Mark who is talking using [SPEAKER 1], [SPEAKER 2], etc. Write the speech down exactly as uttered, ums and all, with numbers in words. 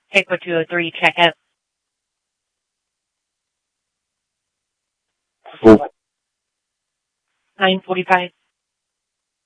[SPEAKER 1] Echo two oh three, check out.
[SPEAKER 2] Full.
[SPEAKER 1] nine forty-five.